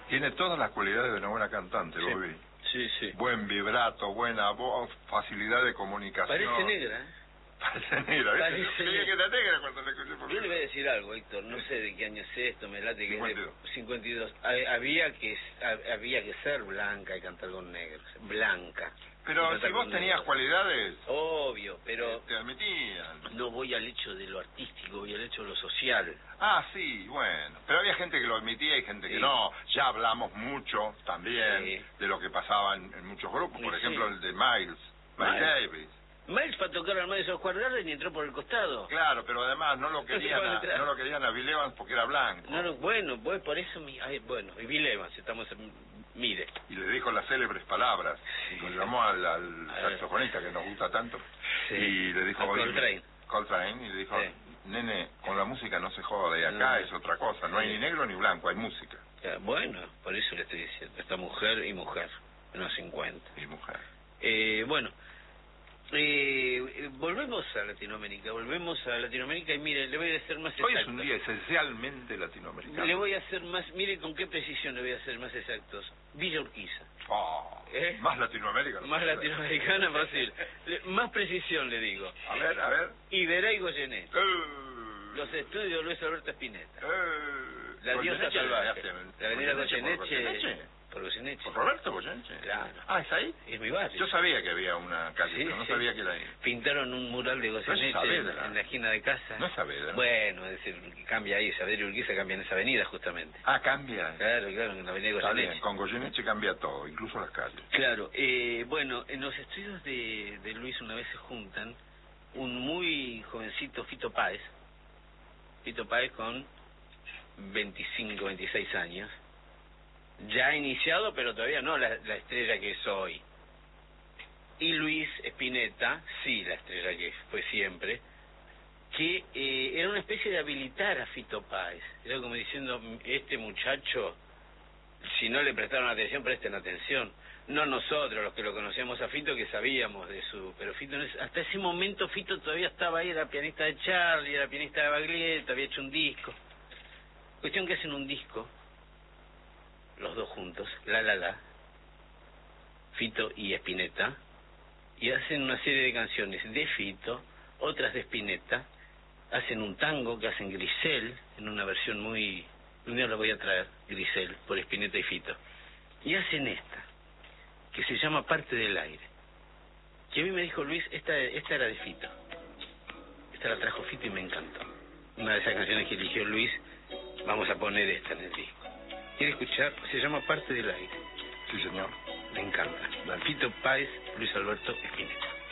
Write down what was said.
Tiene todas las cualidades de una buena cantante, Sí. Bobby. Sí, sí. Buen vibrato, buena voz, facilidad de comunicación. Parece negra, ¿eh? Parece negra, ¿viste? Parece Yo creía negra. que era negra cuando la escuché por Yo le voy a primera vez. decir algo, Héctor, no sé de qué año es esto, me late que 52. es de 52. Había que ser blanca y cantar con negros, blanca. Y Pero cantar si vos con tenías negros. cualidades, Obvio, pero te admitían. no voy al hecho de lo artístico, voy al hecho de lo social. Ah, sí, bueno. Pero había gente que lo admitía y gente que Sí. no. Ya hablamos mucho también Sí. de lo que pasaba en muchos grupos. Por Sí, ejemplo, sí. el de Miles Miles. Davis. Miles fue a tocar al Madison Square Garden y entró por el costado. Claro, pero además no lo querían puede entrar. no lo querían a Bill Evans porque era blanco. Bueno, pues por eso, bueno, y Bill Evans, estamos mire. Y le dijo las célebres palabras. Sí. Lo llamó al saxofonista que nos gusta tanto. Sí. Y le dijo... A Coltrane. Coltrane, y le dijo, Sí. nene, con la música no se joda, y acá No. es otra cosa. No hay ni negro ni blanco, hay música. Bueno, por eso le estoy diciendo, esta mujer y mujer, unos 50. Y mujer. Bueno, volvemos a Latinoamérica y mire, le voy a hacer más exacto. Hoy es un día esencialmente latinoamericano. Le voy a hacer más, mire con qué precisión le voy a hacer más exactos. Villa Urquiza. Oh, ¿Eh? Más latinoamericano. Más latinoamericana posible. Más precisión le digo. A ver. Iberá y Goyenet. Los estudios de Luis Alberto Spinetta. La diosa salvaje. La avenida Goyeneche. Por Goyeneche. ¿Por Roberto Goyeneche? Claro. Ah, ¿es ahí? Es mi barrio. Yo sabía que había una calle, Sí, pero no sí. sabía que era ahí. Pintaron un mural de Goyeneche Saavedra. en la esquina de casa. No es Saavedra. Bueno, es decir, cambia ahí, Saavedra y Urquiza cambian esa avenida justamente. Ah, cambia. Claro, en la avenida Está Goyeneche. bien, con Goyeneche cambia todo, incluso las calles. Claro, bueno, en los estudios de Luis una vez se juntan un muy jovencito Fito Páez con 25, 26 años, ya iniciado, pero todavía no la estrella que es hoy. Y Luis Spinetta, sí, la estrella que fue siempre, que era una especie de habilitar a Fito Páez. Era como diciendo, este muchacho, si no le prestaron atención, presten atención. No nosotros, los que lo conocíamos a Fito, que sabíamos de su... Pero Fito, hasta ese momento Fito todavía estaba ahí, era pianista de Charlie, era pianista de Baglietto, había hecho un disco. Cuestión que hacen un disco, los dos juntos, La, Fito y Spinetta, y hacen una serie de canciones de Fito, otras de Spinetta, hacen un tango que hacen Grisel, en una versión muy... Un día lo voy a traer, Grisel, por Spinetta y Fito. Y hacen esta, que se llama Parte del Aire. Que a mí me dijo Luis, esta era de Fito. Esta la trajo Fito y me encantó. Una de esas canciones que eligió Luis, vamos a poner esta en el disco. ¿Quiere escuchar? Se llama Parte del Aire. Sí, señor. Me encanta. Fito Páez, Luis Alberto Spinetta.